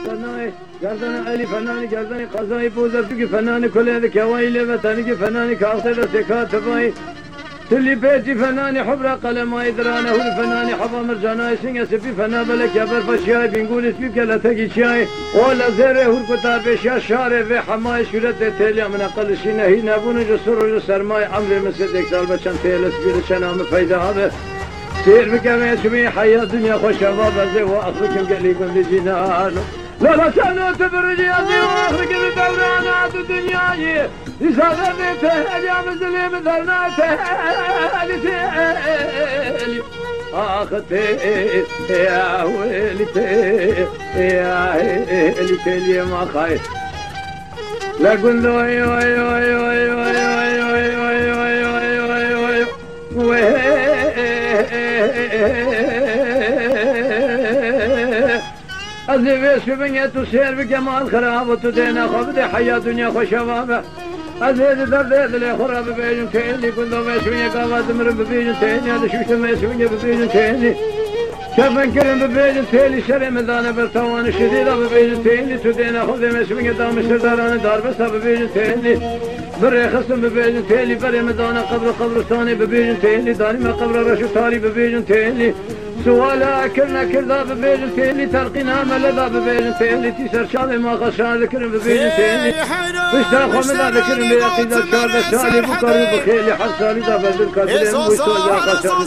گردن علی فنانی گردن قضایی بوزرد که فنانی کلی کوایی لبتانی که فنانی کاغذ دستکات بای تلی بیتی فنانی حبر قلمای درانه هول فنانی حبا مرجانای سینگ سپی فنا بلک یا برفشیای بینگول اسمی کلتگی چیای اولا زیره هول کتابشیا شاره و حمای شورت تیلیا من اقل شینهی نبونه جسر و سرمای عمر مثل دکتال بچن تیل اسبیر چنام فیده ها سیر بکمه شمی حیات دنیا خوش هوا بزه و اخرکم گلی کن جینانو لا لا سنو تبرجي أبي وآخرك بدورانات الدنيا يسافر تهلي يا مزلي مثلنا تهلي تهلي آختي يا ويلي يا ويلي تهلي ما خايف لا قل له وي وي وي وي وي وي وي وي وي أزيف شبنية تسير بجمال خراب وتدينا خبد حياة دنيا خوشوابة أزيد درد اللي خراب ببيجن تيني كل ما يسوي قوات مر ببيجن تيني هذا شو ما يسوي ببيجن تيني شافن كرم ببيجن تيني شر مدانة برتوان شديدة ببيجن تيني تدينا خبد ما يسوي دام سرداران دار بس ببيجن تيني بري خصم ببيجن تيني بري مدانة قبرستاني ببيجن تيني داري ما قبر رشو تاري ببيجن تيني سوالا كرنا كردا ببيجن تيني ترقينا ملدا ببيجن تيني تيسر شامي ما غشان ذكرن ببيجن تيني وش داخل ملا ذكرن بيقيدا شار بسالي بكر بخيلي حصالي دا بدل كادرين وش توجا خشان